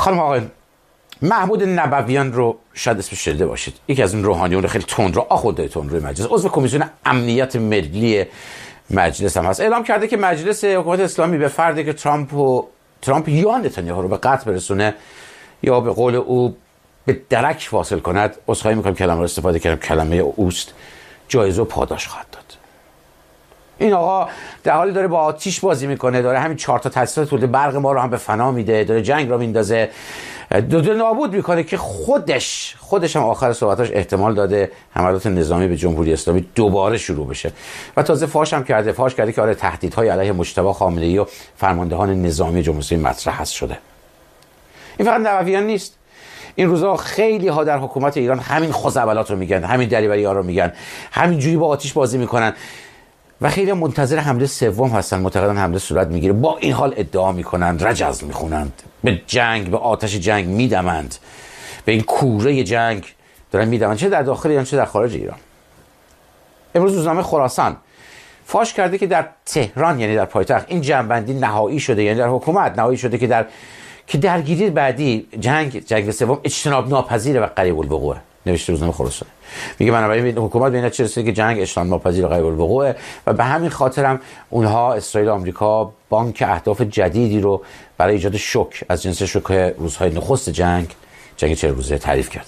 خانم آقایان، محمود نبویان رو شاید اسمش شنیده باشید، یکی از این روحانیون خیلی تندرو، آخونده تندروی مجلس، عضو کمیسیون امنیت ملی مجلس هم هست. اعلام کرده که مجلس حکومت اسلامی به فردی که ترامپ یا نتانیاهو رو به قتل برسونه یا به قول او به درک واصل کند، عذرخواهی میکنم کلمه رو استفاده کردم، کلمه اوست، جایزه و پاداش خواهد داد. این آقا در حالی داره با آتیش بازی میکنه، داره همین 4 تا تاسیسات تولید برق ما رو هم به فنا میده، داره جنگ رو میندازه، دو نابود میکنه که خودش هم آخر صحبتاش احتمال داده حملات نظامی به جمهوری اسلامی دوباره شروع بشه و تازه فاش کرده که آره تهدیدهای علیه مجتبی خامنه‌ای و فرماندهان نظامی جمهوری اسلامی مطرح هست شده. این فقط نبویان نیست، این روزا خیلی ها در حکومت ایران همین خزعبلات رو میگن، همین دریوری ها رو میگن، همین جوری با آتش بازی میکنن و خیلی منتظر حمله سوم هستن، معتقدن حمله صورت میگیره. با این حال ادعا میکنند، رجز میخونند، به جنگ، به آتش جنگ میدمند، به این کوره جنگ دارن میدمند، چه در داخل ایران چه در خارج ایران. امروز روزنامه خراسان فاش کرده که در تهران، یعنی در پایتخت، این جنبندی نهایی شده، یعنی در حکومت نهایی شده که درگیری بعدی جنگ سوم اجتناب ناپذیره و قریب الوقوعه. نوشته روزنامه خراسان. میگه بنابراین حکومت به این نتیجه رسیده که جنگ اجتناب ناپذیر و قریب الوقوعه و به همین خاطر هم اونها اسرائیل و آمریکا بانک اهداف جدیدی رو برای ایجاد شوک از جنس شوک روزهای نخست جنگ 40 روزه تعریف کردن.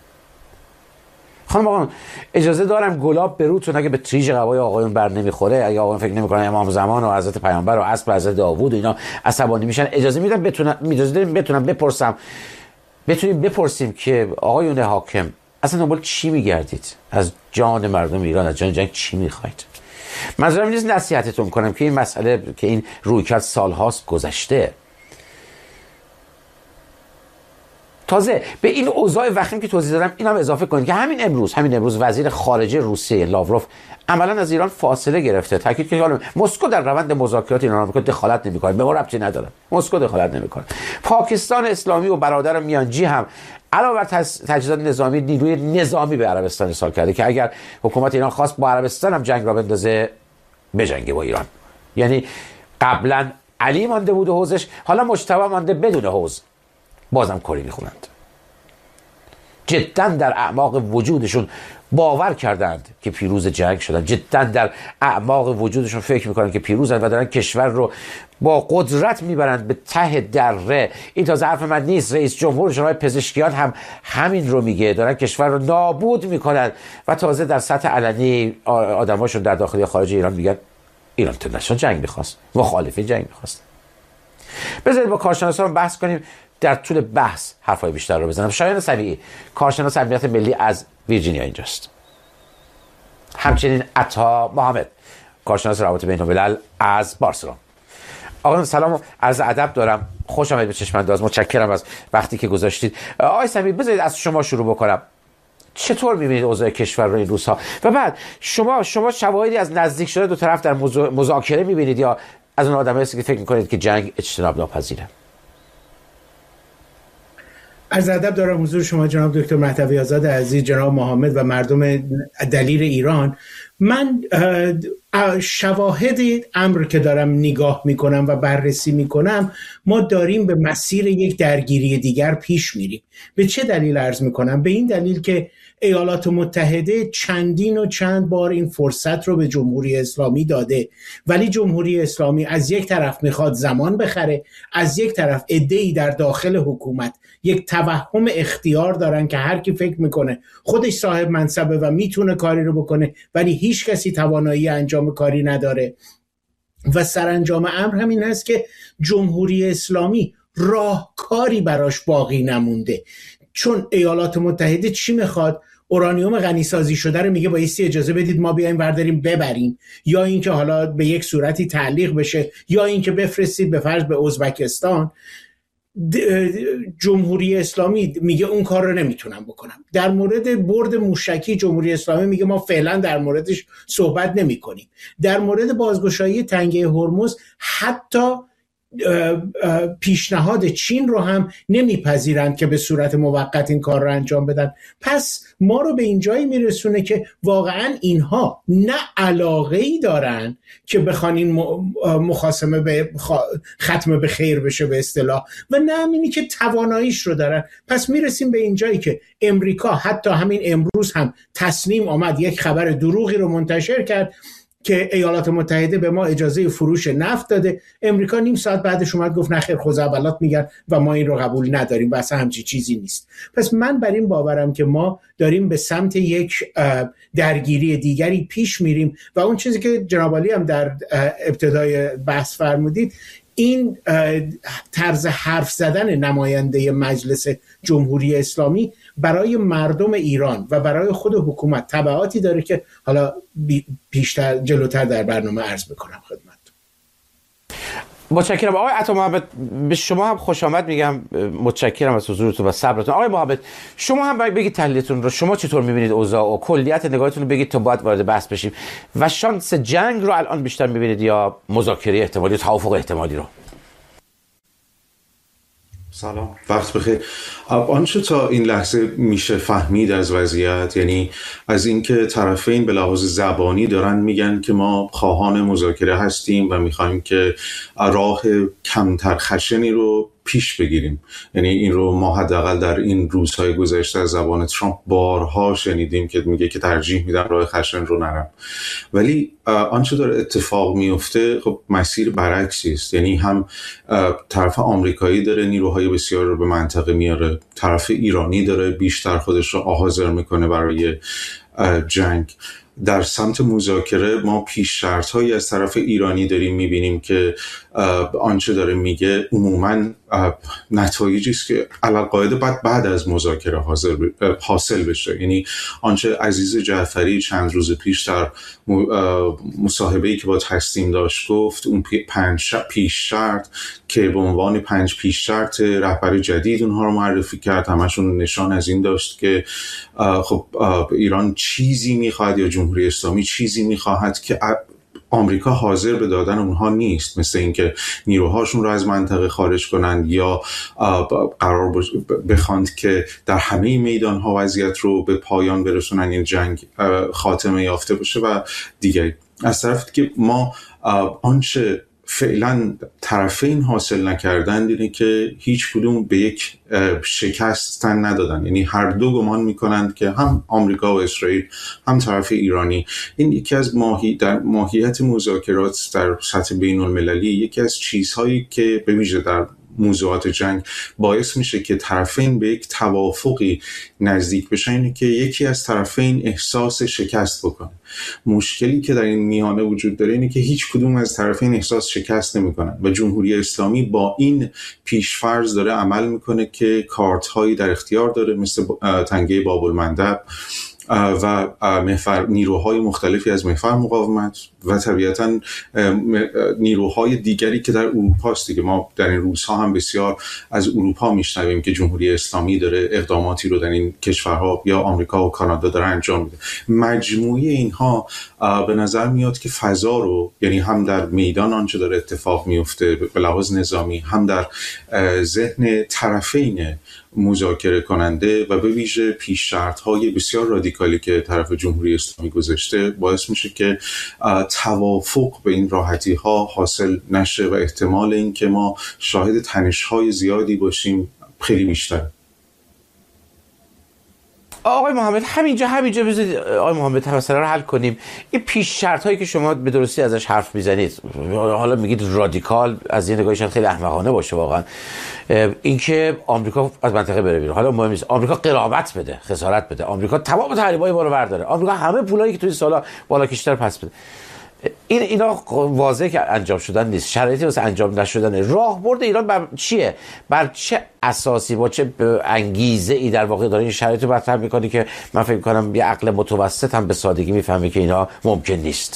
خانم آقایان، اجازه دارم گلاب به روتون اگه به تریج قبای آقایون بر نمیخوره، اگه آقایون فکر نمیکنن امام زمان و حضرت پیامبر و اسب حضرت داوود و اینا عصبانی میشن، اجازه میدم بتونم بپرسم، بتونیم بپرسیم که آقایون حاکم اصلا دنبال چی میگردید؟ از جان مردم ایران، از جان جنگ چی میخواید؟ منظورم نیست نصیحتتون کنم که این مسئله، که این رویکرد سالهاست گذشته. تازه به این اوضاع وخیم که توضیح دادم اینم اضافه کنید که همین امروز وزیر خارجه روسیه لاوروف عملا از ایران فاصله گرفته، تاکید کرد که مسکو در روند مذاکرات ایران آمریکا دخالت نمی‌کنه، به ما ربطی نداره، مسکو دخالت نمی‌کنه. پاکستان اسلامی و برادر میانجی هم علاوه بر تجهیزات نظامی، نیروی نظامی به عربستان ارسال کرده که اگر حکومت ایران خواست با عربستان هم جنگ را بندازه، بجنگه با ایران. یعنی قبلا علی مانده بود حوزش، حالا مجتبی مانده بدون حوز، بازم کری میخونند. جدا در اعماق وجودشون باور کردند که پیروز جنگ شدن، جدا در اعماق وجودشون فکر میکنن که پیروزن و دارن کشور رو با قدرت میبرند به ته دره. این تازه حرف من نیست، رئیس جمهور جناب پزشکیان هم همین رو میگه، دارن کشور رو نابود میکنن و تازه در سطح علنی آدماشون در داخل یا خارج ایران میگن ایران تنشان جنگ میخواست، مخالفین جنگ میخواست. بذارید با کارشناسان بحث کنیم، در طول بحث حرفای بیشتر رو بزنم. شایان سمیعی، کارشناس امنیت ملی از ویرجینیا اینجاست. همچنین عطا محمد، کارشناس روابط بین الملل از بارسلون. آقایان سلام و عرض ادب دارم، خوش آمدید به چشم‌انداز، متشکرم از وقتی که گذاشتید. آقای سمیعی، بذارید از شما شروع بکنم. چطور می‌بینید اوضاع کشور رو این روزها؟ و بعد شما شواهدی از نزدیک شده دو طرف در مذاکره می‌بینید یا از اون آدمایی که فکر می‌کنید که جنگ اجتناب ناپذیره؟ عرض ادب دارم حضور شما جناب دکتر مهدوی آزاد عزیز، جناب محمد و مردم دلیر ایران. من شواهد امر که دارم نگاه میکنم و بررسی میکنم، ما داریم به مسیر یک درگیری دیگر پیش میریم. به چه دلیل عرض میکنم؟ به این دلیل که ایالات متحده چندین و چند بار این فرصت رو به جمهوری اسلامی داده، ولی جمهوری اسلامی از یک طرف میخواد زمان بخره، از یک طرف عده‌ای در داخل حکومت یک توهم اختیار دارن که هر کی فکر میکنه خودش صاحب منصبه و میتونه کاری رو بکنه، ولی هیچ کسی توانایی انجام کاری نداره. و سرانجام امر همین هست که جمهوری اسلامی راهکاری براش باقی نمونده. چون ایالات متحده چی میخواد؟ اورانیوم غنی سازی شده رو میگه بایستی اجازه بدید ما بیایم برداریم ببریم، یا اینکه حالا به یک صورتی تعلیق بشه، یا اینکه بفرستید به فرض به ازبکستان. جمهوری اسلامی میگه اون کار رو نمیتونم بکنم. در مورد برد موشکی جمهوری اسلامی میگه ما فعلا در موردش صحبت نمی کنیم. در مورد بازگشایی تنگه هرمز حتی پیشنهاد چین رو هم نمیپذیرند که به صورت موقت این کار رو انجام بدن. پس ما رو به این جایی میرسونه که واقعا اینها نه علاقه‌ای دارن که بخوان این مخاصمه به ختم به خیر بشه به اصطلاح، و نه همینی که تواناییش رو دارن. پس میرسیم به این جایی که امریکا حتی همین امروز هم تصنیم آمد یک خبر دروغی رو منتشر کرد که ایالات متحده به ما اجازه فروش نفت داده. امریکا نیم ساعت بعدش اومد گفت نخیر خزعبلات میگن و ما این رو قبول نداریم و اصلا همچی چیزی نیست. پس من بر این باورم که ما داریم به سمت یک درگیری دیگری پیش میریم و اون چیزی که جناب عالی هم در ابتدای بحث فرمودید، این طرز حرف زدن نماینده مجلس جمهوری اسلامی برای مردم ایران و برای خود حکومت تبعاتی داره که حالا پیشتر جلوتر در برنامه عرض میکنم خدمت. متشکرم آقای عطا محمد، به شما هم خوش آمد میگم، متشکرم از حضورتون و صبرتون. آقای محمد شما هم بگید تحلیلتون رو، شما چطور میبینید اوضاع و کلیت نگاهتون رو بگید تا باید وارد بحث بشیم. و شانس جنگ رو الان بیشتر میبینید یا مذاکره احتمالی، توافق احتمالی رو؟ سلام، وقت بخیر. آنچه تا این لحظه میشه فهمید از وضعیت، یعنی از اینکه طرفین به لحاظ زبانی دارن میگن که ما خواهان مذاکره هستیم و میخوایم که راه کمتر خشنی رو پیش بگیریم. یعنی این رو ما حداقل در این روزهای گذشته از زبان ترامپ بارها شنیدیم که میگه که ترجیح میدم راه خشن رو نرم. ولی آنچه داره اتفاق میفته خب مسیر برعکسی است. یعنی هم طرف آمریکایی داره نیروهای بسیار رو به منطقه میاره، طرف ایرانی داره بیشتر خودش رو حاضر میکنه برای جنگ. در سمت مذاکره ما پیش شرط هایی از طرف ایرانی داریم میبینیم که آنچه داره میگه عموماً نتایجی است که علاقاعده بعد از مذاکره حاصل بشه. یعنی آنچه عزیز جعفری چند روز پیش در مصاحبه‌ای که با تسنیم داشت گفت، اون 5 پیش شرط که به عنوان 5 پیش شرط رهبر جدید اونها رو معرفی کرد، همشون نشان از این داشت که خب ایران چیزی میخواد یا جمهوری اسلامی چیزی میخواهد که آمریکا حاضر به دادن اونها نیست، مثل اینکه نیروهاشون رو از منطقه خارج کنند یا قرار بخواند که در همه میدانها وضعیت رو به پایان برسونن، این جنگ خاتمه یافته باشه و دیگه. از طرفی که ما آنچه فعلا طرفین حاصل نکردن اینه که هیچ کدوم به یک شکستن ندادن. یعنی هر دو گمان میکنند که هم آمریکا و اسرائیل هم طرف ایرانی، این یکی از در ماهیت مذاکرات در سطح بین المللی یکی از چیزهایی که به ویژه در موضوعات جنگ باعث میشه که طرفین به یک توافقی نزدیک بشن، اینه که یکی از طرفین احساس شکست بکنه. مشکلی که در این میانه وجود داره اینه که هیچ کدوم از طرفین احساس شکست نمیکنن و جمهوری اسلامی با این پیشفرض داره عمل میکنه که کارت هایی در اختیار داره، مثل تنگه باب المندب و نیروهای مختلفی از محور مقاومت و طبیعتاً نیروهای دیگری که در اروپا است دیگه. ما در این روزها هم بسیار از اروپا میشنویم که جمهوری اسلامی داره اقداماتی رو در این کشورها یا آمریکا و کانادا داره انجام میده. مجموعه اینها به نظر میاد که فضا رو، یعنی هم در میدان آنچه داره اتفاق میفته به لحاظ نظامی، هم در ذهن طرفین مذاکره کننده و به ویژه پیش شرط‌های بسیار رادیکالی که طرف جمهوری اسلامی گذاشته، باعث میشه که توافق به این راحتی‌ها حاصل نشه و احتمال این که ما شاهد تنش‌های زیادی باشیم خیلی بیشتره. آقای محمد همینجا بذارید آقای محمد مسئله رو حل کنیم. این پیش شرط هایی که شما به درستی ازش حرف میزنید، حالا میگید رادیکال، از این نگاهی شاید خیلی احمقانه باشه واقعا، اینکه آمریکا از منطقه بره بیرون، حالا مهم نیست آمریکا قرابت بده، خسارت بده، آمریکا تمام تحریم‌های ما رو برداره، آمریکا همه پولایی که توی سالا بالا کشیده پس بده. اینا واضحه که انجام شدن نیست. شرایطی واسه انجام نشدن. راهبرد ایران بر چیه؟ بر چه اساسی، با چه انگیزه ای در واقع داره این شرایط رو برطرف میکنه که من فکر میکنم یه عقل متوسط هم به سادگی میفهمه که اینا ممکن نیست؟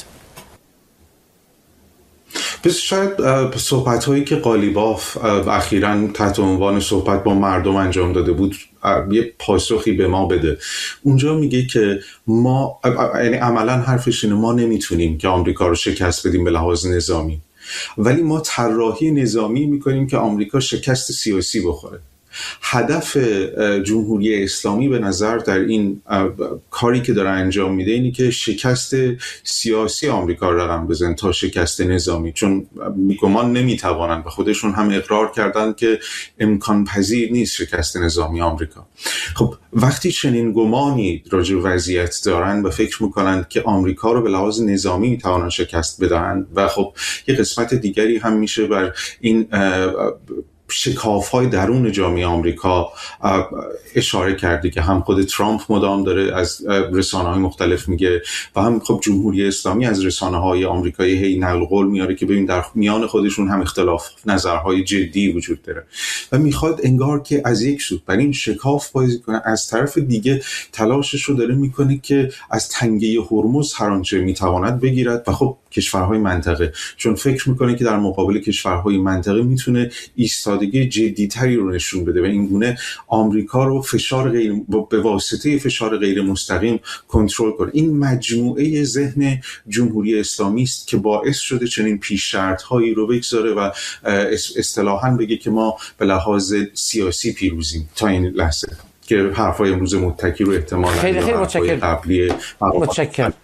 پس شاید صحبت هایی که قالیباف اخیراً تحت عنوان صحبت با مردم انجام داده بود یه پاسخی به ما بده. اونجا میگه که ما، یعنی عملاً حرفش اینه، ما نمیتونیم که آمریکا رو شکست بدیم به لحاظ نظامی، ولی ما طراحی نظامی میکنیم که آمریکا شکست سیاسی بخوره. هدف جمهوری اسلامی به نظر در این کاری که داره انجام میده اینی که شکست سیاسی آمریکا رقم بزن تا شکست نظامی، چون گمان نمیتوانند و خودشون هم اقرار کردن که امکان پذیر نیست شکست نظامی آمریکا. خب وقتی چنین گمانی راجع به وضعیت دارن و فکر میکنند که آمریکا رو به لحاظ نظامی میتوانن شکست بدن و خب یه قسمت دیگری هم میشه بر این شکاف‌های درون جامعه آمریکا اشاره کرده که هم خود ترامپ مدام داره از رسانه‌های مختلف میگه و هم خب جمهوری اسلامی از رسانه‌های آمریکایی هی نقل قول میاره که ببین در میان خودشون هم اختلاف نظرهای جدی وجود داره و میخواد انگار که از یک سو بر این شکاف بازی کنه، از طرف دیگه تلاشش رو داره میکنه که از تنگه هرمز هر آنچه میتواند بگیرد و خب کشورهای منطقه، چون فکر میکنه که در مقابل کشورهای منطقه میتونه ایستادگی جدی‌تری رو نشون بده و این گونه آمریکا رو به واسطه فشار غیر مستقیم کنترل کنه. این مجموعه ذهن جمهوری اسلامی است که باعث شده چنین پیش شرط‌هایی رو بگذاره و اصطلاحاً بگه که ما به لحاظ سیاسی پیروزیم تا این لحظه، که حرفای امروز متکی رو احتمالاً خیلی متشکرم.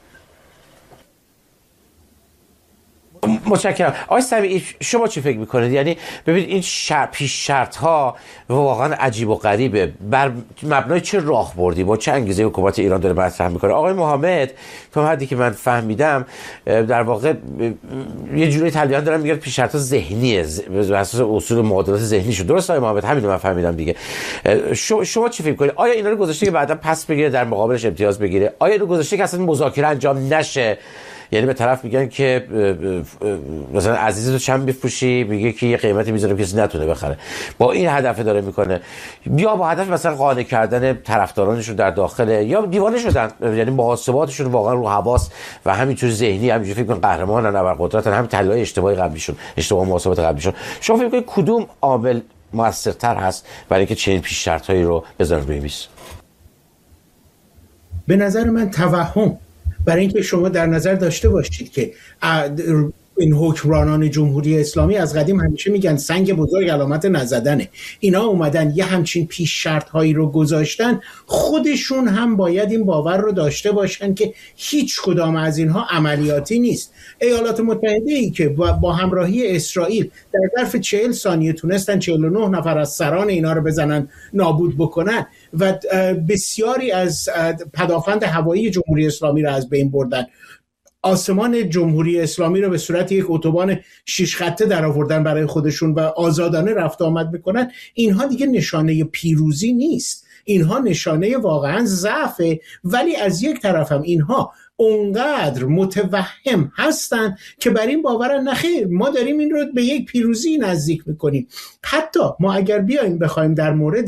متشکرم. آقای سمیعی شما چی فکر میکنید؟ یعنی ببینید این پیش شرط ها واقعا عجیب و غریبه، بر مبنای چه راهبردی با چه انگیزه حکومت ایران داره مطرح میکنه؟ آقای محمد تا حدی که من فهمیدم در واقع یه جوری طالبان دارن میگن پیش شرط ها ذهنیه، بر اساس اصول معادلات ذهنی شد. درست آقای محمد؟ همین رو من فهمیدم دیگه. شما چی فکر میکنید؟ آیا اینا رو گذاشته که بعدا پس بگیره در مقابلش امتیاز بگیره؟ آیا رو گذاشته که اصلا مذاکره انجام نشه؟ یعنی به طرف میگن که مثلا عزیزتو چند بفروشی، میگه که یه قیمتی میذاره کسی نتونه بخره، با این هدف داره میکنه، یا با هدف مثلا قانع کردن طرفدارانشون در داخل، یا دیوانه شدن یعنی محاسباتشون واقعا رو حواس و همینجور ذهنی همینجوری فکر کنن قهرمانن و قدرتن، همین تحلیل‌های اشتباهی قبلیشون، اشتباه محاسبات قبلیشون. شما فکر کنید کدوم عامل موثرتر هست برای اینکه چنین پیش شرطایی رو بذارن روی میز؟ به نظر من توهم، برای اینکه شما در نظر داشته باشید که این حکمرانان جمهوری اسلامی از قدیم همیشه میگن سنگ بزرگ علامت نزدنه. اینا اومدن یه همچین پیش شرط هایی رو گذاشتن، خودشون هم باید این باور رو داشته باشن که هیچ کدام از اینها عملیاتی نیست. ایالات متحده ای که با همراهی اسرائیل در ظرف 40 ثانیه تونستن 49 نفر از سران اینا رو بزنن، نابود بکنن و بسیاری از پدافند هوایی جمهوری اسلامی رو از بین بردن. آسمان جمهوری اسلامی رو به صورت یک اتوبان 6 خطه در آوردن برای خودشون و آزادانه رفت آمد میکنن. اینها دیگه نشانه پیروزی نیست، اینها نشانه واقعا ضعفه. ولی از یک طرف هم اینها اونقدر متوهم هستن که بر این باورن نخیر ما داریم این رو به یک پیروزی نزدیک میکنیم. حتی ما اگر بیایم بخوایم در مورد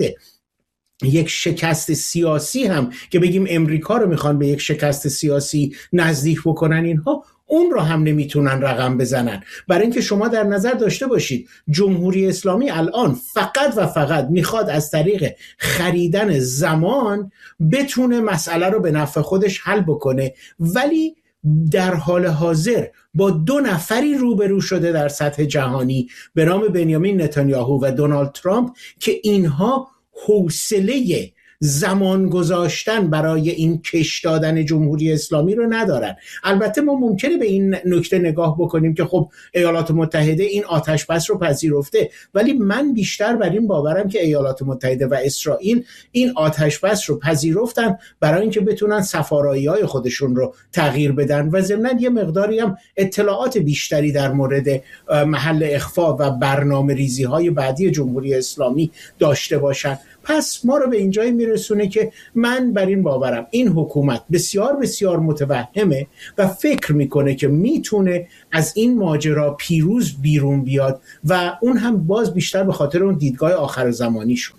یک شکست سیاسی هم که بگیم امریکا رو میخوان به یک شکست سیاسی نزدیک بکنن، اینها اون رو هم نمیتونن رقم بزنن. برای اینکه شما در نظر داشته باشید جمهوری اسلامی الان فقط و فقط میخواد از طریق خریدن زمان بتونه مسئله رو به نفع خودش حل بکنه، ولی در حال حاضر با 2 نفری روبرو شده در سطح جهانی به نام بنیامین نتانیاهو و دونالد ترامپ که اینها حوصله زمان گذاشتن برای این کش دادن جمهوری اسلامی رو ندارن. البته ما ممکنه به این نکته نگاه بکنیم که خب ایالات متحده این آتش بس رو پذیرفته، ولی من بیشتر بر این باورم که ایالات متحده و اسرائیل این آتش بس رو پذیرفتن برای اینکه بتونن سفارایی‌های خودشون رو تغییر بدن و ضمناً یه مقداری هم اطلاعات بیشتری در مورد محل اخفا و برنامه‌ریزی‌های بعدی جمهوری اسلامی داشته باشن. پس ما رو به اینجایی میرسونه که من بر این باورم این حکومت بسیار بسیار متوهمه و فکر میکنه که میتونه از این ماجرا پیروز بیرون بیاد و اون هم باز بیشتر به خاطر اون دیدگاه آخر زمانی شونه.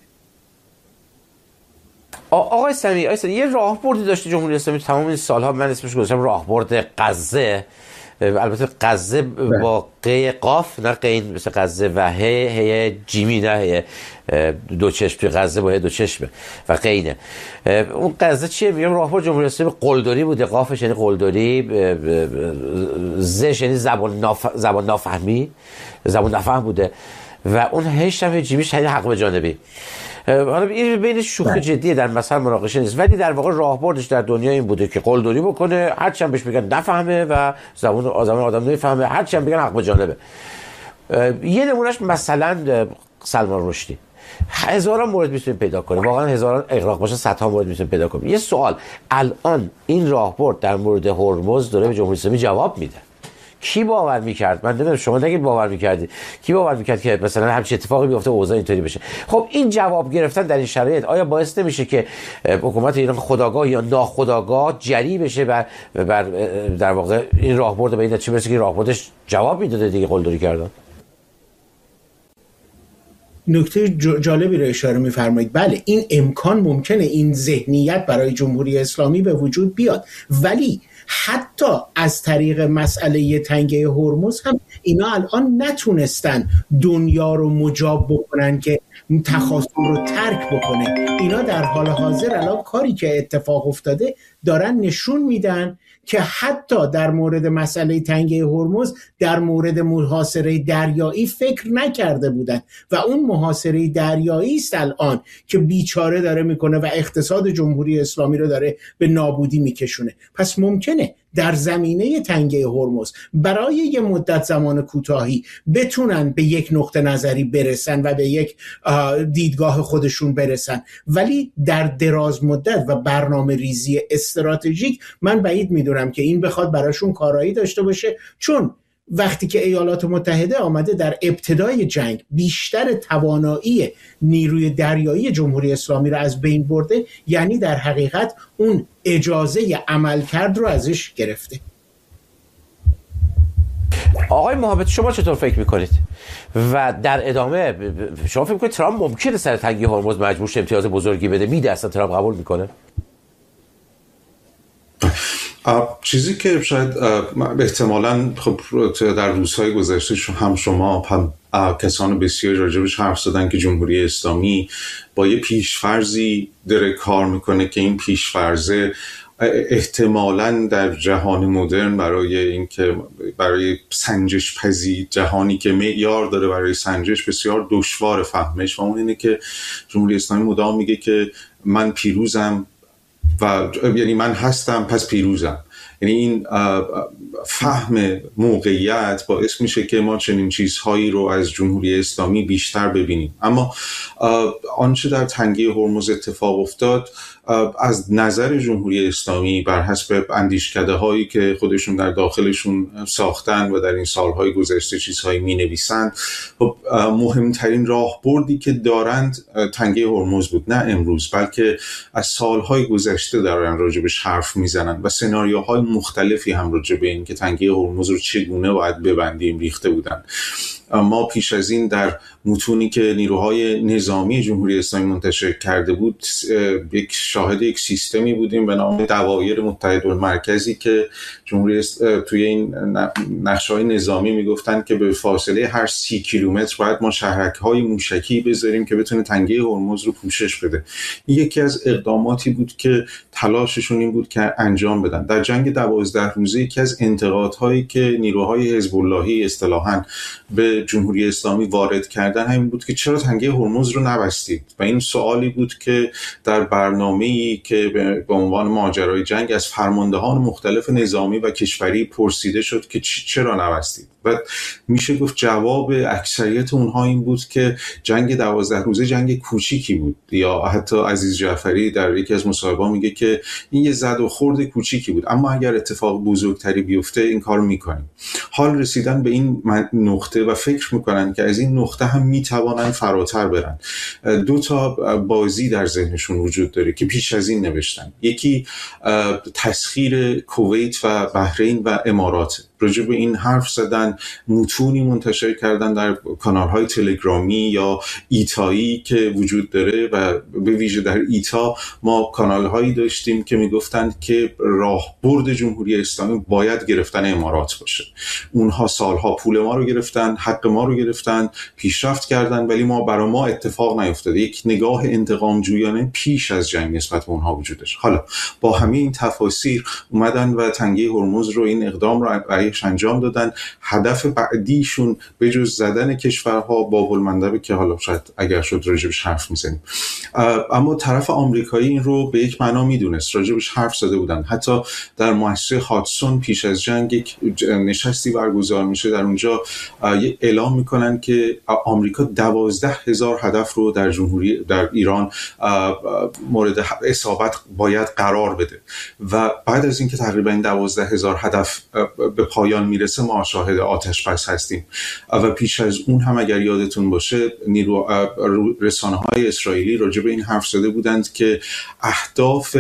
آقای سمیعی یه راهبردی داشته جمهوری اسلامی تمام این سالها، من اسمش گذاشتم راهبرد غزه، البته غزه با ق قاف نه قین مثل غزه و هی جیمی نه هی دو چشم توی غزه با دو چشمه و قینه. اون غزه چیه؟ میگم راهبر جمهوری اسلامی قلدری بوده، قافش یعنی قلدری، زش یعنی زبان نافهمی، زبان نفهم بوده و اون هشت هم جیمیش یعنی حق به جانبی. حالا این بین شوخی جدیه، در مثلا مناقشه نیست، ولی در واقع راهبردش در دنیا این بوده که قلدری بکنه، هرچی هم بهش میگن نفهمه و زبان آدم نمیفهمه، هرچی هم بگن حق به جانبه. یه نمونهش مثلا سلمان رشدی، هزاران مورد میتونیم پیدا کنیم، واقعا هزاران اغراق باشه صدها مورد میتونیم پیدا کنیم. یه سوال، الان این راهبرد در مورد هرمز داره به جمهوری اسلامی جواب میده. کی باور میکرد؟ من نمیدونم، شما نگید باور میکردی، کی باور میکرد که مثلا همچین اتفاقی بیفته اوضاع اینطوری بشه؟ خب این جواب گرفتن در این شرایط آیا باعث نمیشه که حکومت ایران خودآگاه یا ناخودآگاه جری بشه بر در واقع این راهبرد به این نتیجه برسه که راهبردش جواب میداده دیگه قلدری کردن؟ نکته جالبی رو اشاره می‌فرمایید. بله این امکان ممکنه، این ذهنیت برای جمهوری اسلامی به وجود بیاد، ولی حتی از طریق مسئله تنگه هرمز هم اینا الان نتونستن دنیا رو مجاب بکنن که تخاصم رو ترک بکنه. اینا در حال حاضر الان کاری که اتفاق افتاده دارن نشون میدن که حتی در مورد مسئله تنگه هرمز در مورد محاصره دریایی فکر نکرده بودن و اون محاصره دریایی است الان که بیچاره داره میکنه و اقتصاد جمهوری اسلامی رو داره به نابودی میکشونه. پس ممکنه در زمینه تنگه هرمز برای یه مدت زمان کوتاهی بتونن به یک نقطه نظری برسن و به یک دیدگاه خودشون برسن، ولی در دراز مدت و برنامه ریزی استراتژیک من بعید میدونم که این بخواد براشون کارایی داشته باشه، چون وقتی که ایالات متحده آمده در ابتدای جنگ بیشتر توانایی نیروی دریایی جمهوری اسلامی رو از بین برده، یعنی در حقیقت اون اجازه عملکرد رو ازش گرفته. آقای محمد شما چطور فکر میکنید؟ و در ادامه شما فکر میکنید ترامپ ممکنه سر تنگی هرمز مجبور شه امتیاز بزرگی بده؟ میده اصلا ترامپ قبول میکنه؟ چیزی که شاید احتمالاً خب در روزهای گذشته هم شما هم کسان بسیار راجبش حرف زدن که جمهوری اسلامی با یه پیشفرضی داره کار میکنه که این پیشفرضه احتمالاً در جهان مدرن برای سنجش پذیر، جهانی که معیار داره برای سنجش، بسیار دشوار فهمش، و اون اینه که جمهوری اسلامی مدام میگه که من پیروزم و یعنی من هستم پس پیروزم. یعنی این فهم موقعیت باعث میشه که ما چنین چیزهایی رو از جمهوری اسلامی بیشتر ببینیم. اما آنچه در تنگه هرمز اتفاق افتاد از نظر جمهوری اسلامی بر حسب اندیشکده هایی که خودشون در داخلشون ساختن و در این سالهای گذشته چیزهایی می نویسند، مهمترین راهبردی که دارند تنگه هرمز بود، نه امروز بلکه از سالهای گذشته دارن راجبش حرف میزنن و سناریوهای مختلفی هم راجب این که تنگه هرمز رو چگونه باید ببندیم ریخته بودن. ما پیش از این در متونی که نیروهای نظامی جمهوری اسلامی منتشر کرده بود شاهد یک سیستمی بودیم به نام دوایر متحدالمرکزی که جمهوری توی این نقشه‌های نظامی میگفتن که به فاصله هر 30 کیلومتر باید ما شهرک‌های موشکی بذاریم که بتونه تنگه هرمز رو پوشش بده. این یکی از اقداماتی بود که تلاششون این بود که انجام بدن. در جنگ 12 روزه یکی از انتقادهایی که نیروهای حزب اللهی اصطلاحاً به جمهوری اسلامی وارد کردن همین بود که چرا تنگه هرمز رو نبستید، و این سوالی بود که در برنامه‌ای که به عنوان ماجرای جنگ از فرماندهان مختلف نظامی و کشوری پرسیده شد که چرا نبستید، و میشه گفت جواب اکثریت اونها این بود که جنگ 12 روزه جنگ کوچیکی بود، یا حتی عزیز جعفری در یکی از مصاحبه‌ها میگه که این یه زد و خورد کوچیکی بود، اما اگر اتفاق بزرگتری بیفته این کارو میکنیم. حال رسیدن به این نقطه و فکر میکنن که از این نقطه هم میتوانن فراتر برن. دو تا بازی در ذهنشون وجود داره که پیش از این نوشتن. یکی تسخیر کویت و بحرین و امارات. راجع به این حرف زدن، متونی منتشر کردن در کانال‌های تلگرامی یا ایتایی که وجود داره و به ویژه در ایتا ما کانال‌هایی داشتیم که میگفتند که راهبرد جمهوری اسلامی باید گرفتن امارات باشه. اونها سالها پول ما رو گرفتن، حق ما رو گرفتن، پیشرفت کردن، ولی برای ما اتفاق نیفتاده. یک نگاه انتقام جویانه پیش از جنگ نسبت به اونها وجودش. حالا با همه این تفاسیر اومدن و تنگه هرمز رو، این اقدام رو برایش انجام دادن. هدف بعدیشون به جز زدن کشورها باب المندبه که حالا شاید اگر شد راجبش حرف میزنیم، اما طرف آمریکایی این رو به یک معنا میدونست، راجبش حرف زده بودن. حتی در مؤسسه هادسون پیش از جنگ یک نشستی برگزار میشه، در اونجا اعلام میکنن که آمریکا 12,000 هدف رو در ایران مورد اصابت باید قرار بده و بعد از اینکه تقریبا 12,000 هدف به پایان میرسه ما شاهد آتش بس هستیم. و پیش از اون هم اگر یادتون باشه رسانه‌های اسرائیلی راجع به این حرف زده بودند که اهداف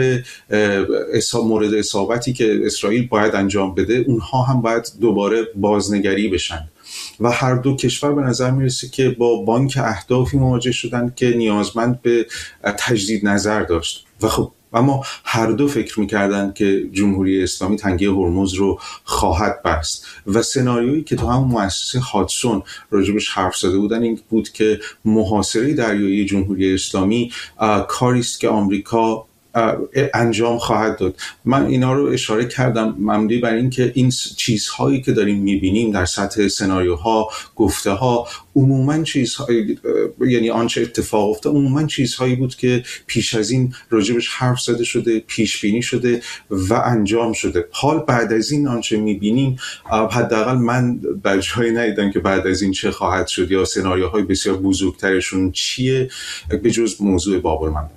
مورد اصابتی که اسرائیل باید انجام بده اونها هم باید دوباره بازنگری بشن و هر دو کشور به نظر میرسه که با بانک اهدافی مواجه شدن که نیازمند به تجدید نظر داشت و خب اما هر دو فکر میکردن که جمهوری اسلامی تنگه هرمز رو خواهد بست و سناریویی که تو هم مؤسسه هادسون راجبش حرف زده بودن این بود که محاصره دریایی جمهوری اسلامی کاری است که آمریکا انجام خواهد داد. من اینا رو اشاره کردم مبنی بر این که این چیزهایی که داریم میبینیم در سطح سناریوها، گفته ها، عموما چیزهایی، یعنی آنچه اتفاق افتاد عموما چیزهایی بود که پیش از این راجبش حرف زده شده، پیش بینی شده و انجام شده. حال بعد از این آنچه میبینیم، حداقل من در جایی ندیدم که بعد از این چه خواهد شد یا سناریوهای بسیار بزرگترشون چیه به جز موضوع باب المندب.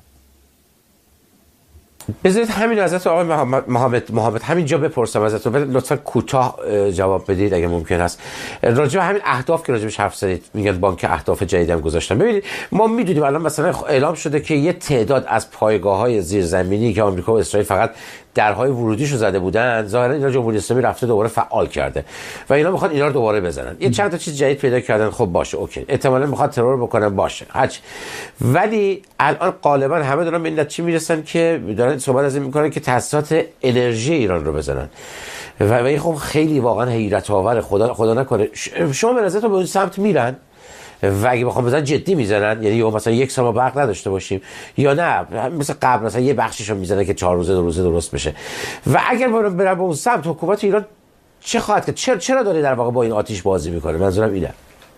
بذارید همین ازت آقای محمد همینجا بپرسم ازتون، ولی لطفا کوتاه جواب بدید اگه ممکن است. راجع به همین اهداف که راجعش حرف زدید، میگن بانک اهداف جدید هم گذاشتن. ببینید ما میدونیم الان مثلا اعلام شده که یه تعداد از پایگاه‌های زیرزمینی که آمریکا و اسرائیل فقط درهای ورودیشو زده بودن، ظاهرا اینا جمهوری اسلامی رفته دوباره فعال کرده و اینا میخوان اینا رو دوباره بزنن. یه چند تا چیز جدید پیدا کردن، خب باشه اوکی، احتمالاً میخواد ترور بکنن، باشه هرچی. ولی الان غالبا همه دارن به این نتیجه میرسن که دارن صحبت از این میکنن که تأسیسات انرژی ایران رو بزنن و این خب خیلی واقعا حیرت آور. خدا نکنه شما به نظرتون به اون سمت میرن و اگه بخوام بزنن جدی میزنن، یعنی مثلا یک سال ما برق نداشته باشیم، یا نه مثلا قبل مثلا یه بخشیشو میزنه که 4 روزه درست بشه؟ و اگر برن به اون سمت حکومت ایران چه خواهد کرد؟ چرا داره در واقع با این آتش بازی میکنه؟ منظورم اینه.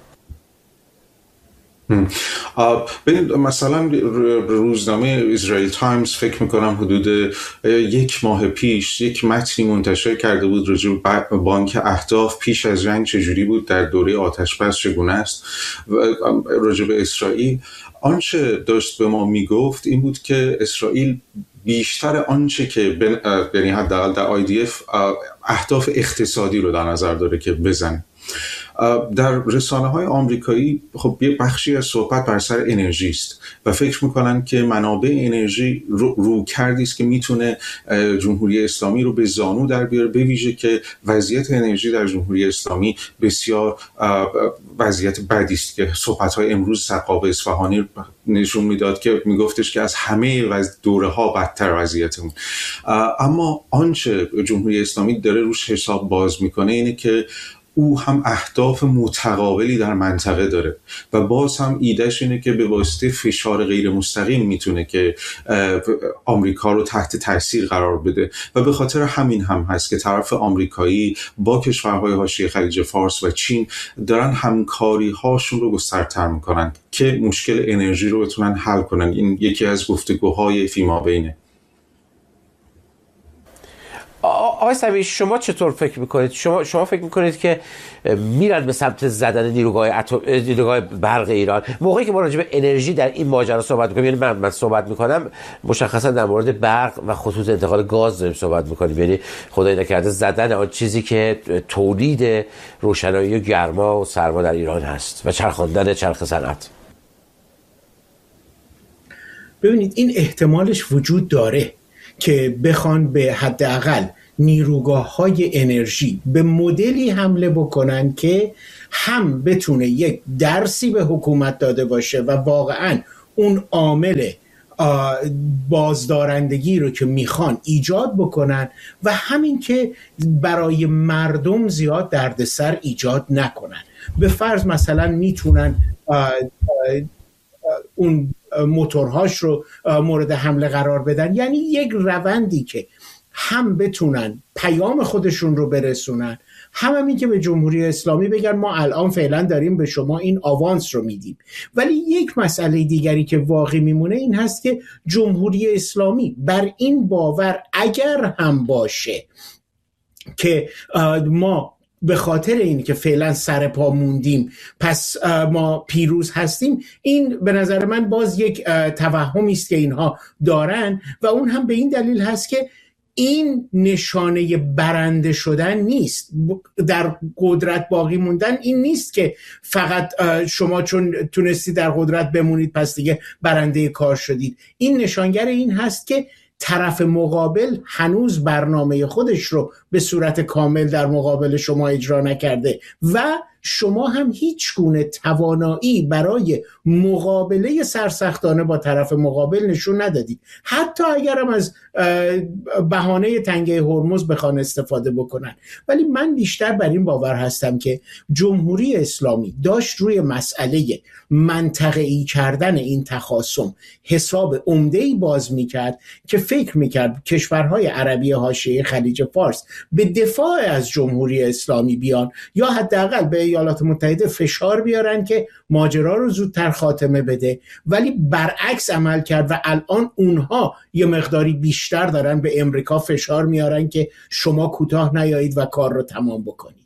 مثلا روزنامه اسرائیل تایمز فکر میکنم حدود 1 ماه پیش یک متنی منتشر کرده بود راجع به بانک اهداف پیش از جنگ چجوری بود، در دوره آتش بس چگونه است. راجع به اسرائیل آنچه داشت به ما میگفت این بود که اسرائیل بیشتر آنچه که یعنی حداقل در IDF اهداف اقتصادی رو در نظر داره که بزنه. در رسانه‌های آمریکایی خب یه بخشی از صحبت بر سر انرژی است و فکر میکنن که منابع انرژی رو کردی است که میتونه جمهوری اسلامی رو به زانو در بیاره، به ویژه که وضعیت انرژی در جمهوری اسلامی بسیار وضعیت بدی است که صحبت‌های امروز سقاف اصفهانی نشون میداد که میگفتش که از همه دوره‌ها بدتر وضعیتمون. اما آنچه جمهوری اسلامی داره روش حساب باز میکنه اینه که او هم اهداف متقابلی در منطقه داره و باز هم ایدهش اینه که به واسطه فشار غیر مستقیم میتونه که آمریکا رو تحت تاثیر قرار بده و به خاطر همین هم هست که طرف آمریکایی با کشورهای حاشیه خلیج فارس و چین دارن همکاری هاشون رو گسترتر میکنن که مشکل انرژی رو بتونن حل کنن. این یکی از گفتگوهای فیمابینه. آقای صبیح شما چطور فکر میکنید؟ شما فکر میکنید که میرن به سمت زدن نیروگاه برق ایران؟ موقعی که ما راجع به انرژی در این ماجرا صحبت میکنیم، یعنی من صحبت میکنم مشخصا در مورد برق و خطوط انتقال گاز داریم صحبت میکنیم، یعنی خدای نکرده زدن آن چیزی که تولید روشنایی و گرما و سرما در ایران هست و چرخاندن چرخ صنعت. ببینید این احتمالش وجود داره که بخوان به حداقل نیروگاه‌های انرژی به مدلی حمله بکنن که هم بتونه یک درسی به حکومت داده باشه و واقعاً اون عامل بازدارندگی رو که میخوان ایجاد بکنن و همین که برای مردم زیاد دردسر ایجاد نکنن. به فرض مثلا میتونن اون موتورهاش رو مورد حمله قرار بدن، یعنی یک روندی که هم بتونن پیام خودشون رو برسونن، همین که به جمهوری اسلامی بگن ما الان فعلا داریم به شما این آوانس رو میدیم. ولی یک مسئله دیگری که واقعی میمونه این هست که جمهوری اسلامی بر این باور اگر هم باشه که ما به خاطر این که فعلا سر پا موندیم پس ما پیروز هستیم، این به نظر من باز یک توهمی است که اینها دارن و اون هم به این دلیل هست که این نشانه برنده شدن نیست. در قدرت باقی موندن این نیست که فقط شما چون تونستی در قدرت بمونید پس دیگه برنده کار شدید. این نشانگر این هست که طرف مقابل هنوز برنامه خودش رو به صورت کامل در مقابل شما اجرا نکرده و شما هم هیچ گونه توانایی برای مقابله سرسختانه با طرف مقابل نشون ندادید. حتی اگر هم از بهانه تنگه هرمز بخوان استفاده بکنن. ولی من بیشتر بر این باور هستم که جمهوری اسلامی داشت روی مسئله منطقه‌ای کردن این تخاصم حساب عمده‌ای باز میکرد که فکر میکرد کشورهای عربی حاشیه خلیج فارس به دفاع از جمهوری اسلامی بیان یا حداقل به ایالات متحده فشار بیارن که ماجرا رو زودتر خاتمه بده، ولی برعکس عمل کرد و الان اونها یه مقداری بیشتر دارن به امریکا فشار میارن که شما کوتاه نیایید و کار رو تمام بکنید.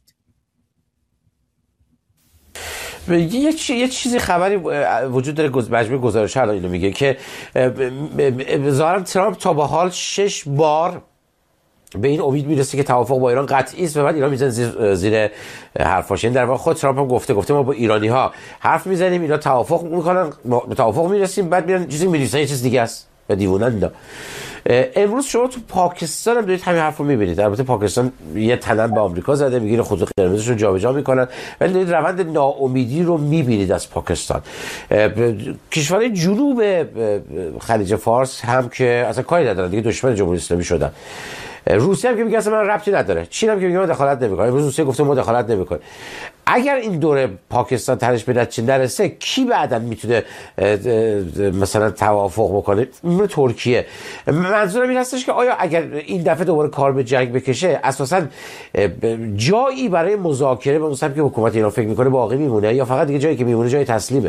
یه چیزی خبری وجود داره، مجموعه گزارش الان اینو میگه که ظاهرا ترامپ تا به حال 6 بار به این امید میرسه که توافق با ایران قطعی است و بعد ایران میزنه زیر حرفاش. این در واقع خود ترامپ هم گفته ما با ایرانی ها حرف میزنیم، اینا توافق میکنن، به توافق میرسیم، بعد میرن چیزی میریسن یه چیز دیگه است و دیوونن اینا. امروز شما تو پاکستان هم دارید همین حرف رو میبینید. البته پاکستان یه تنم به آمریکا زده، میگیره خطوط قرمزشون جابجا میکنن، ولی دارید روند ناامیدی رو میبینید از پاکستان. کشورهای جنوب خلیج فارس هم که اصلا کاری ندارن دیگه، دشمن جمهوری اسلامی شدن. روسیه هم که میگه اصلا من ربطی نداره، چین هم که میگه من دخالت نمیکنه. امروز روسیه گفته ما دخالت نمیکنه. اگر این دوره پاکستان ترش به نتیجه نرسه کی بعداً میتونه مثلا توافق بکنه؟ ترکیه. منظورم این هستش که آیا اگر این دفعه دوباره کار به جنگ بکشه اساساً جایی برای مذاکره به مثلا که حکومت ایران فکر میکنه باقی میمونه یا فقط دیگه جایی که میمونه جای تسلیمه؟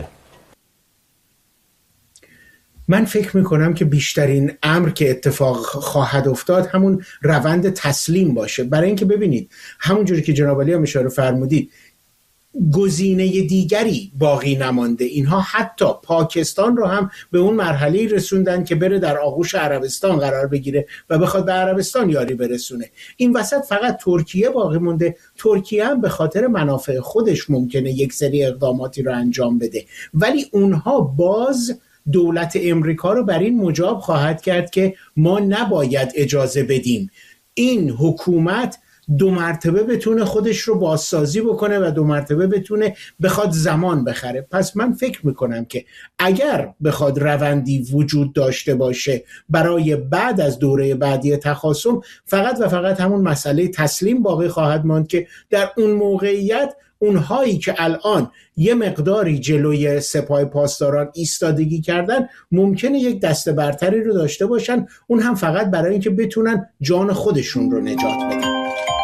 من فکر میکنم که بیشترین امر که اتفاق خواهد افتاد همون روند تسلیم باشه. برای اینکه ببینید همونجوری که جناب علی هم اشاره فرمودید گزینه دیگری باقی نمانده. اینها حتی پاکستان رو هم به اون مرحله رسوندن که بره در آغوش عربستان قرار بگیره و بخواد به عربستان یاری برسونه. این وسط فقط ترکیه باقی مونده. ترکیه هم به خاطر منافع خودش ممکنه یک سری اقداماتی رو انجام بده، ولی اونها باز دولت امریکا رو بر این مجاب خواهد کرد که ما نباید اجازه بدیم این حکومت 2 مرتبه بتونه خودش رو بازسازی بکنه و 2 مرتبه بتونه بخواد زمان بخره. پس من فکر میکنم که اگر بخواد روندی وجود داشته باشه برای بعد از دوره بعدی تخاصم، فقط و فقط همون مسئله تسلیم باقی خواهد ماند که در اون موقعیت اونهایی که الان یه مقداری جلوی سپاه پاسداران ایستادگی کردن ممکنه یک دسته برتری رو داشته باشن، اون هم فقط برای اینکه بتونن جان خودشون رو نجات بدن.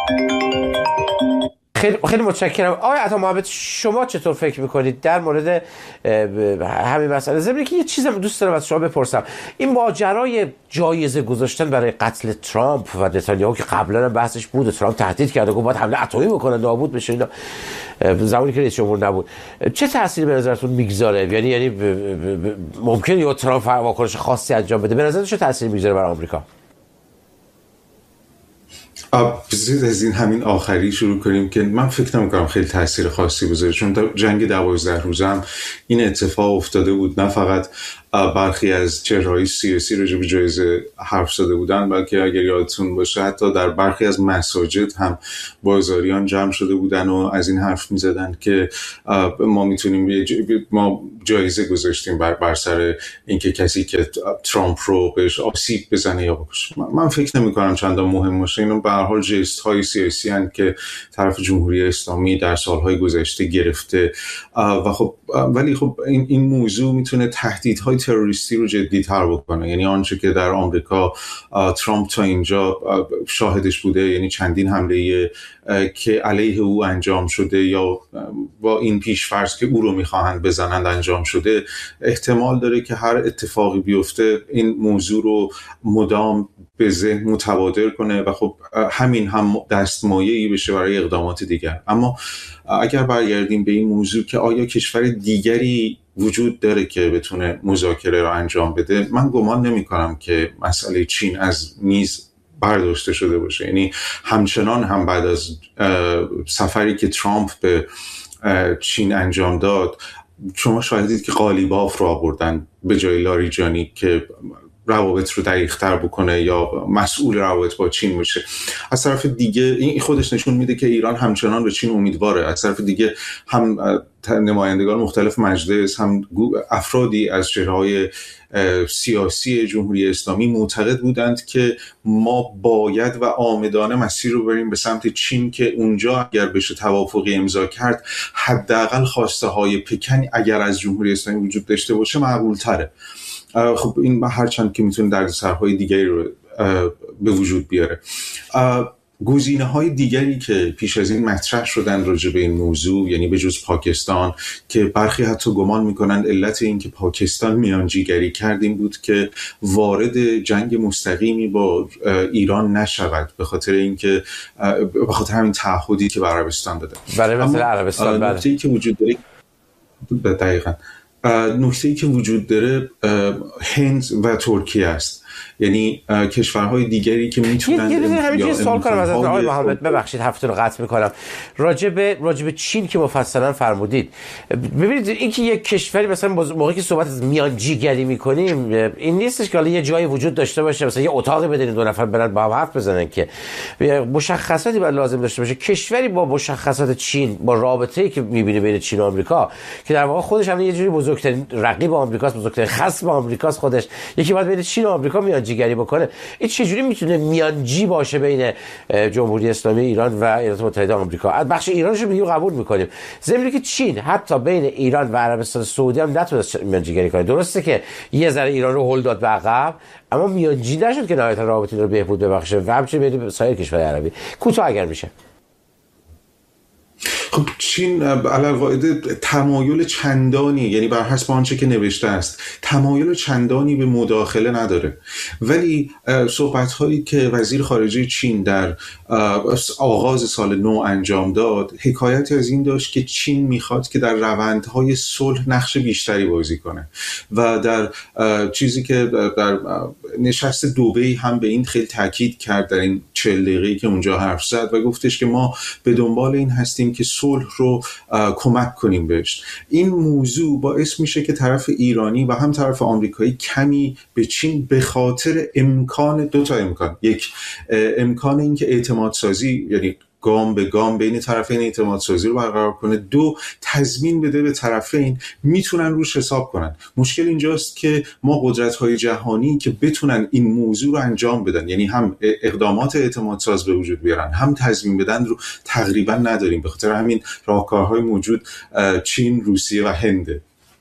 خیلی متشکرم. آقای عطا محمد، شما چطور فکر میکنید در مورد همین مسئله؟ ضمن که یه چیزم دوست دارم از شما بپرسم، این ماجرای جایزه گذاشتن برای قتل ترامپ و نتانیاهو که قبلا هم بحثش بود، ترامپ تهدید کرده گفت باید حمله اتمی بکنن نابود بشه اینا زمانی که رئیس جمهور نبود، چه تأثیری به نظرتون میگذاره؟ یعنی ممکنه یا ترامپ واکنش خاصی انجام بده؟ به نظرتون چه تأثیری میگذاره برای آمریکا؟ بذارید از این همین آخری شروع کنیم که من فکر نمی‌کنم خیلی تاثیر خاصی بذاره، چون جنگ 12 روزه هم این اتفاق افتاده بود. نه فقط برخی از چهره‌های سیاسی راجع به جایزه حرف زده بودن، بلکه اگر یادتون باشه حتی در برخی از مساجد هم بازاریان جمع شده بودن و از این حرف می‌زدن که ما میتونیم ما جایزه گذاشتیم بر سر اینکه کسی که ترامپ رو بهش آسیب بزنه یا بکشه. من فکر نمی‌کنم چندان مهم باشه. اینا به هر حال جست‌های سیاسی هستند که طرف جمهوری اسلامی در سال‌های گذشته گرفته و خب ولی خب این موضوع میتونه تهدیدهای تروریستی رو جدی‌تر بکنه. یعنی آنچه که در آمریکا ترامپ تا اینجا شاهدش بوده، یعنی چندین حمله که علیه او انجام شده یا با این پیش‌فرض که او رو می‌خواهند بزنند انجام شده، احتمال داره که هر اتفاقی بیفته این موضوع رو مدام به ذهن متبادر کنه و خب همین هم دستمایه‌ای بشه برای اقدامات دیگر. اما اگر برگردیم به این موضوع که آیا کشور دیگری وجود داره که بتونه مذاکره رو انجام بده، من گمان نمی‌کنم که مسئله چین از میز برداشته شده باشه. یعنی همچنان هم بعد از سفری که ترامپ به چین انجام داد، شما شاهدید که قالیباف رو آوردن به جای لاریجانی که روابط رو دقیق‌تر بکنه یا مسئول روابط با چین باشه. از طرف دیگه این خودش نشون میده که ایران همچنان به چین امیدواره. از طرف دیگه هم نمایندگان مختلف مجلس، هم افرادی از چهره‌های سیاسی جمهوری اسلامی معتقد بودند که ما باید و عامدانه مسیر رو بریم به سمت چین که اونجا اگر بشه توافقی امضا کرد، حداقل خواسته های پکن اگر از جمهوری اسلامی وجود داشته باشه مقبول تره. خب این هرچند که میتونه دردسرهای دیگری رو به وجود بیاره. گزینه‌های دیگری که پیش از این مطرح شدن راجع به این موضوع، یعنی به جز پاکستان که برخی حتی گمان میکنند علت این که پاکستان میانجیگری کرد این بود که وارد جنگ مستقیمی با ایران نشود، به خاطر اینکه به خاطر همین تعهدی که به عربستان داده. برای مثلا عربستان نکته‌ای که وجود داره دقیقاً نکته‌ای که وجود داره هند و ترکیه است. یعنی کشورهای دیگری که میتونن همین سوال کنم ازت آقای محمد، ببخشید حرفتون رو قطع میکنم، راجع به چین که مفصلا فرمودید. ببینید اینکه یک کشوری مثلا موقعی که صحبت از میانجیگری میکنیم این نیستش که حالا یه جایی وجود داشته باشه مثلا یه اتاقی بدین دو نفر برن با هم حرف بزنن، که مشخصاتی باید لازم داشته باشه. کشوری با مشخصات چین، با رابطه‌ای که میبینه بین چین و آمریکا که در واقع خودش هم یه جوری بزرگترین رقیب آمریکاست، بزرگترین خصم آمریکاست خودش، یکی باید بین چین و آمریکا میانجیگری بکنه. این چجوری میتونه میانجی باشه بین جمهوری اسلامی ایران و ایالات متحده آمریکا؟ از بخش ایرانش رو قبول میکنیم، ضمن که چین حتی بین ایران و عربستان سعودی هم نتونست میانجیگری کنه. درسته که یه ذره ایران رو هل داد به عقب، اما میانجی نشد که نهایتا رابطه رو بهبود ببخشه و همچنین بین سایر کشورهای عربی. کوتاه اگر میشه. خب چین علاوه قاعده تمایل چندانی، یعنی بر حسب آنچه که نوشته است، تمایل چندانی به مداخله نداره، ولی صحبت‌هایی که وزیر خارجه چین در آغاز سال نو انجام داد حکایتی از این داشت که چین میخواد که در روندهای صلح نقش بیشتری بازی کنه و در چیزی که در نشست دبی هم به این خیلی تاکید کرد در این 40 دقیقه‌ای که اونجا حرف زد و گفتش که ما به دنبال این هستیم که صلح رو کمک کنیم بهش. این موضوع باعث میشه که طرف ایرانی و هم طرف آمریکایی کمی به چین به خاطر امکان دو تا امکان، یک امکان این که اعتماد سازی، یعنی گام به گام بین طرفین اعتماد سازی رو برقرار کنه، دو تضمین بده به طرفین میتونن روش حساب کنن. مشکل اینجاست که ما قدرت‌های جهانی که بتونن این موضوع رو انجام بدن، یعنی هم اقدامات اعتماد ساز به وجود بیارن هم تضمین بدن، رو تقریبا نداریم. به خاطر همین راهکارهای موجود چین، روسیه و هنده.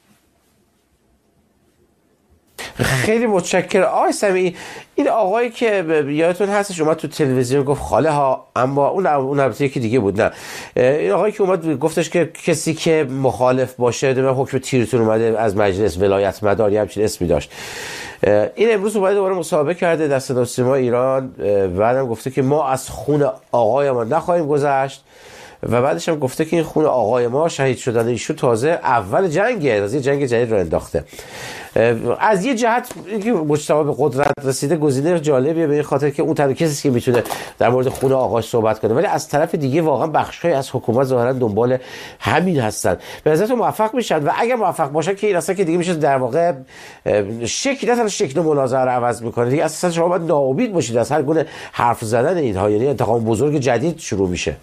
خیلی متشکرم آقای سمیعی. این آقایی که یادتون هست شما تو تلویزیون گفت خاله ها، اما اون البته یکی دیگه بود، نه این آقایی که اومد گفتش که کسی که مخالف باشه به حکم تیرتون اومده از مجلس، ولایت مدار یا همچین اسمی داشت. این امروز اومده دوباره مصاحبه کرده در صدا و سیما ایران، بعدم گفته که ما از خون آقایمان نخواهیم گذشت و بعدش هم گفته که این خون آقای ما شهید شدن ایشون تازه اول جنگه، از یه جنگ جدید رو انداخته. از یه جهت اینکه مجتمع به قدرت رسیده گزینه جالبیه به این خاطر که اون تنها کسی که میتونه در مورد خون آقاش صحبت کنه، ولی از طرف دیگه واقعا بخش‌های از حکومت ظاهرا دنبال همین هستن. به نظرتون موفق میشن؟ و اگر موفق باشن که این اصلا که دیگه میشه در واقع شکل مناظره رو عوض میکنه دیگه، اصلا شما باید ناامید باشید از هر گونه حرف زدن اینها، یعنی انتقام بزرگ جدید شروع میشه.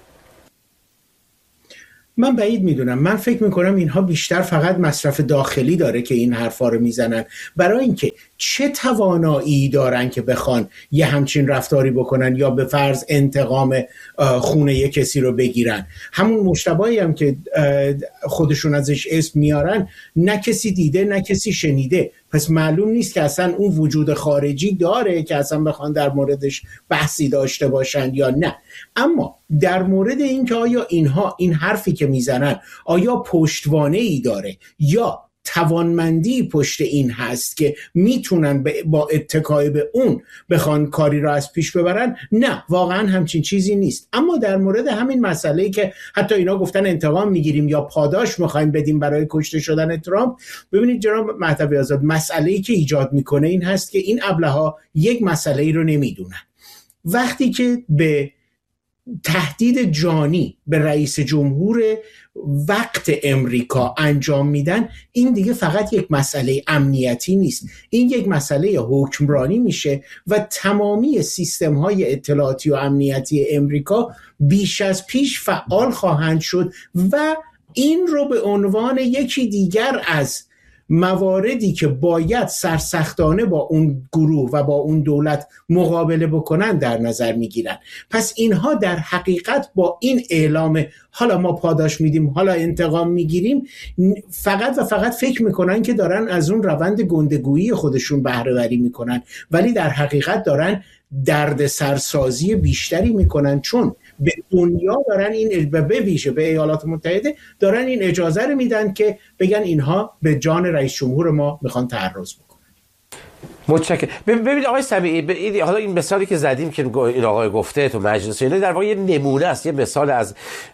من بعید میدونم. من فکر میکنم اینها بیشتر فقط مصرف داخلی داره که این حرفا رو میزنن، برای اینکه چه توانایی دارن که بخوان یه همچین رفتاری بکنن یا به فرض انتقام خونه یه کسی رو بگیرن. همون مشتبایی هم که خودشون ازش اسم میارن، نه کسی دیده نه کسی شنیده، پس معلوم نیست که اصلا اون وجود خارجی داره که اصلا بخوان در موردش بحثی داشته باشن یا نه. اما در مورد این که آیا اینها این حرفی که میزنن آیا پشتوانه ای داره یا توانمندی پشت این هست که میتونن با اتکای به اون بخوان کاری را از پیش ببرن، نه، واقعا همچین چیزی نیست. اما در مورد همین مسئله که حتی اینا گفتن انتقام میگیریم یا پاداش میخوایم بدیم برای کشته شدن ترامپ، ببینید جناب مهدوی آزاد، مسئله‌ای که ایجاد میکنه این هست که این ابله‌ها یک مسئله رو نمیدونن. وقتی که به تهدید جانی به رئیس جمهور وقت امریکا انجام میدن، این دیگه فقط یک مسئله امنیتی نیست، این یک مسئله حکمرانی میشه و تمامی سیستم های اطلاعاتی و امنیتی امریکا بیش از پیش فعال خواهند شد و این رو به عنوان یکی دیگر از مواردی که باید سرسختانه با اون گروه و با اون دولت مقابله بکنن در نظر میگیرن. پس اینها در حقیقت با این اعلام حالا ما پاداش میدیم، حالا انتقام میگیریم، فقط و فقط فکر میکنن که دارن از اون روند گندگویی خودشون بهره وری میکنن، ولی در حقیقت دارن درد سرسازی بیشتری میکنن، چون به دنیا دارن این به ویژه به ایالات متحده دارن این اجازه رو میدن که بگن اینها به جان رئیس جمهور ما میخوان تعرض بکنن. متشکرم. ببینید آقای سمیعی، حالا این مثالی که زدیم که این آقای گفته تو مجلس اینا در واقع یه نمونه است، یه مثال از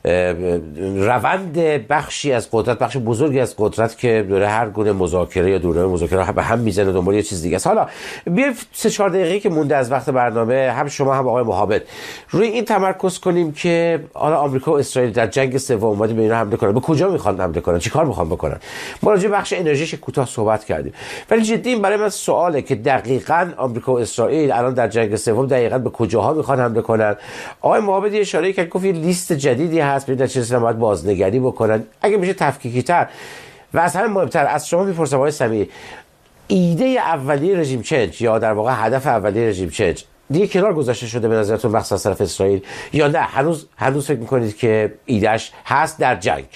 روند بخشی از قدرت، بخش بزرگی از قدرت که دوره هر گونه مذاکره یا دوره مذاکره به هم میزنه دنبال یه چیز دیگه است. حالا بیایم 3-4 دقیقه‌ای که مونده از وقت برنامه، هم شما هم آقای محمد، روی این تمرکز کنیم که حالا آمریکا و اسرائیل در جنگ سوم اومدن به اینا حمله کنن. به کجا میخوان حمله کنن؟ چیکار میخوان بکنن؟ ما راجع به بخش انرژیش کوتاه صحبت کردیم، ولی جدی برای من سواله که دقیقاً آمریکا و اسرائیل الان در جنگ سوم دقیقاً به کجاها میخوان حمله کنن؟ آقای محمدی اشاره کرد، گفت یه لیست جدیدی هست، ببینید چه چیزا باید بازنگری بکنن. اگه میشه تفکیکی‌تر و از همه مهمتر از شما میپرسم آقای سمیعی، ایده اولیه رژیم چنج یا در واقع هدف اولیه رژیم چنج دیگه کنار گذاشته شده به نظرتون مخصوصا از طرف اسرائیل، یا نه هنوز فکر میکنید که ایدهش هست در جنگ؟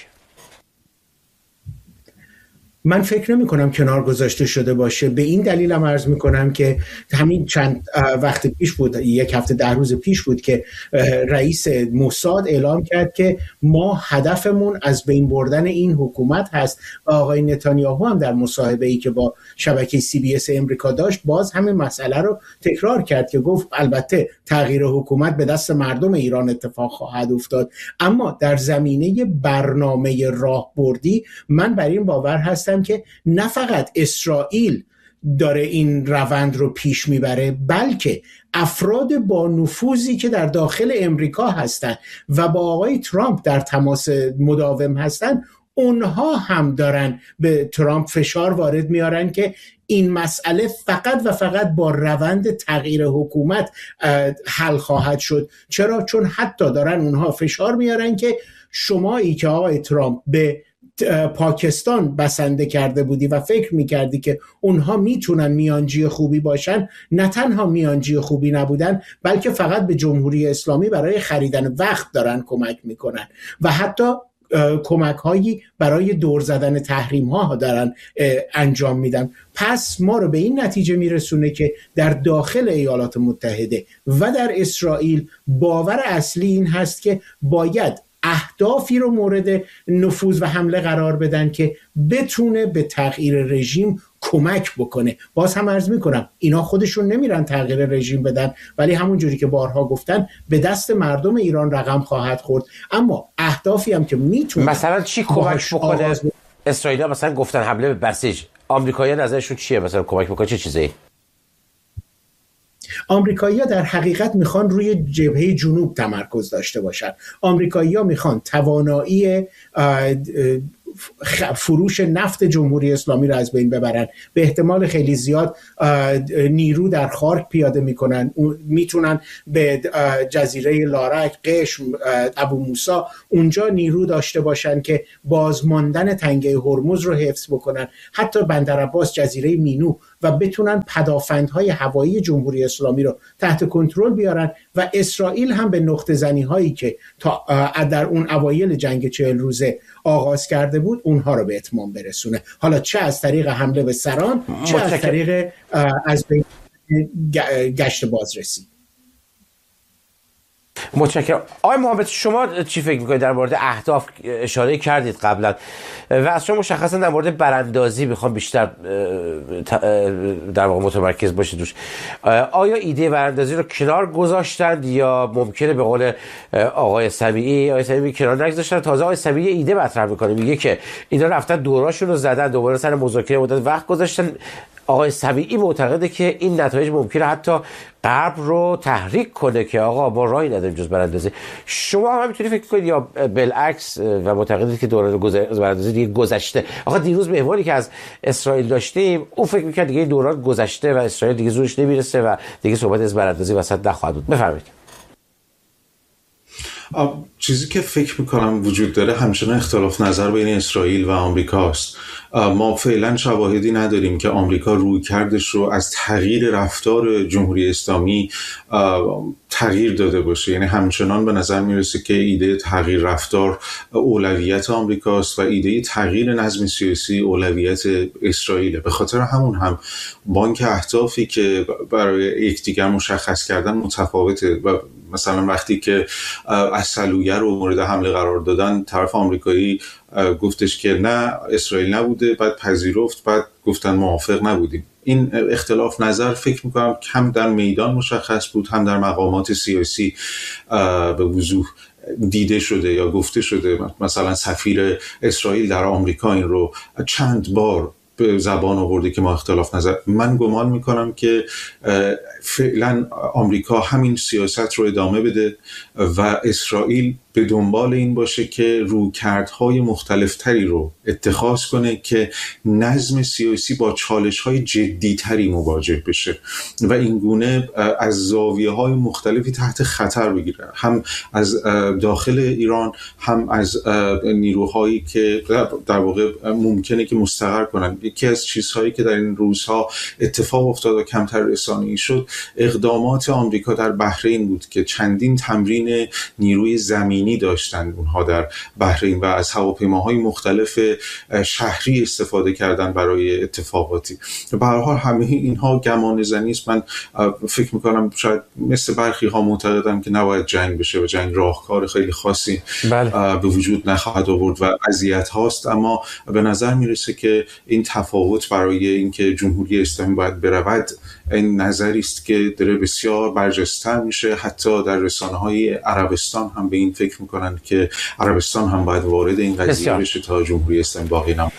من فکر نمی کنم کنار گذاشته شده باشه. به این دلیل هم عرض می کنم که همین چند وقت پیش بود، 1 هفته 10 روز پیش بود که رئیس موساد اعلام کرد که ما هدفمون از بین بردن این حکومت هست و آقای نتانیاهو هم در مصاحبه‌ای که با شبکه CBS امریکا داشت باز همین مسئله رو تکرار کرد که گفت البته تغییر حکومت به دست مردم ایران اتفاق خواهد افتاد، اما در زمینه برنامه راهبردی من بر این باور هستم که نه فقط اسرائیل داره این روند رو پیش میبره، بلکه افراد با نفوذی که در داخل امریکا هستن و با آقای ترامپ در تماس مداوم هستن، اونها هم دارن به ترامپ فشار وارد میارن که این مسئله فقط و فقط با روند تغییر حکومت حل خواهد شد. چرا؟ چون حتی دارن اونها فشار میارن که شمایی که آقای ترامپ به پاکستان بسنده کرده بودی و فکر میکردی که اونها میتونن میانجی خوبی باشن، نه تنها میانجی خوبی نبودن بلکه فقط به جمهوری اسلامی برای خریدن وقت دارن کمک میکنن و حتی کمک هایی برای دور زدن تحریم ها دارن انجام میدن. پس ما رو به این نتیجه میرسونه که در داخل ایالات متحده و در اسرائیل باور اصلی این هست که باید اهدافی رو مورد نفوذ و حمله قرار بدن که بتونه به تغییر رژیم کمک بکنه. باز هم عرض میکنم اینا خودشون نمیرن تغییر رژیم بدن، ولی همون جوری که بارها گفتن به دست مردم ایران رقم خواهد خورد. اما اهدافی هم که میتونه مثلا چی کمک بکنه؟ اسرائیل مثلا گفتن حمله به بسیج، آمریکایی‌ها نظرشون چیه؟ مثلا کمک بکنه چه چیزی؟ آمریکایی‌ها در حقیقت میخوان روی جبهه جنوب تمرکز داشته باشن. آمریکایی‌ها میخوان توانایی فروش نفت جمهوری اسلامی رو از بین ببرن. به احتمال خیلی زیاد نیرو در خارک پیاده میکنن، میتونن به جزیره لارک، قشم، ابو موسی اونجا نیرو داشته باشن که بازماندن تنگه هرمز رو حفظ بکنن، حتی بندر عباس، جزیره مینو، و بتونن پدافندهای هوایی جمهوری اسلامی رو تحت کنترل بیارن و اسرائیل هم به نقطه زنی هایی که تا در اون اوایل جنگ 40 روزه آغاز کرده بود اونها رو به اتمام برسونه. حالا چه از طریق حمله به سران، چه از طریق از گشت بازرسی. متشکرم. آقای محمد، شما چی فکر میکنید در مورد اهداف؟ اشاره کردید قبلا و از شما مشخصا در مورد براندازی میخوام بیشتر در واقع متمرکز باشید روش. آیا ایده براندازی رو کنار گذاشتند یا ممکنه به قول آقای سمیعی کنار نگذاشتن؟ تازه آقای سمیعی ایده مطرح میکنه، میگه که اینا رفتن دوراشون رو زدن، دوباره سر مذاکره مدت وقت گذاشتن. آقای سمیعی معتقده که این نتایج ممکنه حتی غرب رو تحریک کنه که آقا ما راهی نداریم جز براندازی. شما هم میتونید فکر کنید یا بالعکس و معتقدید که دوران براندازی دیگه گذشته؟ آقا دیروز مهمانی که از اسرائیل داشتیم اون فکر می‌کرد دیگه این دوران گذشته و اسرائیل دیگه زورش نمیرسه و دیگه صحبت از براندازی وسط نخواهد بود. بفرمایید. چیزی که فکر میکنم وجود داره همچنان اختلاف نظر بین اسرائیل و آمریکاست. ما فعلا شواهدی نداریم که آمریکا رویکردش رو از تغییر رفتار جمهوری اسلامی تغییر داده باشه. یعنی همچنان به نظر میرسه که ایده تغییر رفتار اولویت آمریکاست و ایده تغییر نظم سیاسی اولویت اسرائیل. به خاطر همون هم بانک اهدافی که برای یکدیگر مشخص کردن متفاوته و مثلا وقتی که اسلویه رو مورد حمله قرار دادن، طرف آمریکایی گفتش که نه اسرائیل نبوده، بعد پذیرفت، بعد گفتن موافق نبودیم. این اختلاف نظر فکر میکنم هم در میدان مشخص بود، هم در مقامات سیاسی به وضوح دیده شده یا گفته شده. مثلا سفیر اسرائیل در آمریکا این رو چند بار به زبان آورده که ما اختلاف نظر. من گمان میکنم که فعلا آمریکا همین سیاست رو ادامه بده و اسرائیل به دنبال این باشه که رویکردهای مختلفتری رو اتخاذ کنه که نظم سیاسی با چالش‌های جدی‌تری مواجه بشه و این گونه از زاویه‌های مختلفی تحت خطر بگیره، هم از داخل ایران، هم از نیروهایی که در واقع ممکنه که مستقر کنن. یکی از چیزهایی که در این روزها اتفاق افتاد و کمتر رسانه‌ای شد اقدامات آمریکا در بحرین بود که چندین تمرین نیروی زمینی داشتن اونها در بحرین و از هواپیماهای مختلف شهری استفاده کردن برای اتفاقاتی. به هر حال همه اینها گمان زنی است. من فکر میکنم شاید مثل برخی ها معتقدم که نباید جنگ بشه و جنگ راهکار خیلی خاصی به وجود نخواهد آورد و اذیت هاست، اما به نظر میرسه که این تفاوت برای اینکه جمهوری اسلامی باید برود این نظری است که داره بسیار برجسته میشه. حتی در رسانه‌های عربستان هم به این فکر میکنن که عربستان هم باید وارد این قضیه بشه تا جمهوری اسلامی باقی نمونه.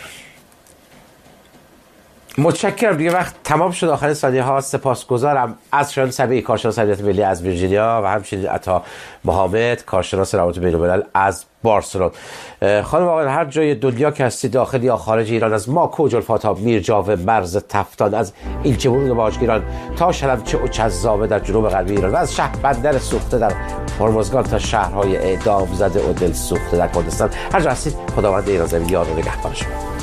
متشکرم. دیگه وقت تمام شد. آخرین ثانیه ها سپاسگزارم از شایان سمیعی، کارشناس امنیت ملی از ویرجینیا، و همچنین عطا محمد، کارشناس روابط بین‌الملل از بارسلون. خانم آقایان، هر جای دنیا که هستید، داخل یا خارج ایران، از ما کوجلفاتا، میرجاو، مرز تفتان، از ایلچه‌برود و باجگیران تا شلمچه و چذابه در جنوب غربی ایران و از شهر بندر سوخته در هرمزگان تا شهرهای اعدام زده و دل سوخته در کردستان، هر جا هستید خداوند ایران زمین یار و نگهبان شما.